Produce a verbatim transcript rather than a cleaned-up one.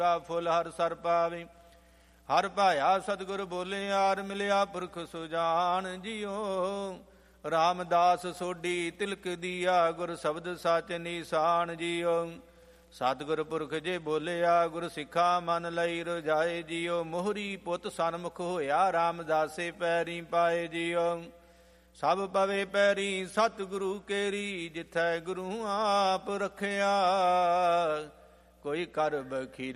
ਫੁੱਲ ਹਰ sir ਪਾਵੇ। ਹਰ ਭਾਇਆ ਸਤਿਗੁਰ ਬੋਲਿਆਰ ਮਿਲਿਆ ਪੁਰਖ ਸੁਜਾਨ ਜੀਓ। ਰਾਮਦਾਸ ਸੋਢੀ ਤਿਲਕ ਦੀਆ ਗੁਰ ਸ਼ਬਦ ਸਚ ਨੀਸਾਨ ਜੀਓ। ਸਤਿਗੁਰ ਪੁਰਖ ਜੇ ਬੋਲਿਆ ਗੁਰ ਸਿੱਖਾ ਮਨ ਲਈ ਰਜਾਏ ਜੀਓ। ਮੋਹਰੀ ਪੁੱਤ ਸਨਮੁਖ ਹੋਇਆ ਰਾਮਦਾਸੇ ਪੈਰੀ ਪਾਏ ਜੀਓ। ਸਭ ਪਵੇ ਪੈਰੀ ਸਤਿਗੁਰੂ ਕੇਰੀ ਜਿਥੈ ਗੁਰੂ ਆਪ ਰਖਿਆ। ਕੋਈ ਕਰ ਬਖੀ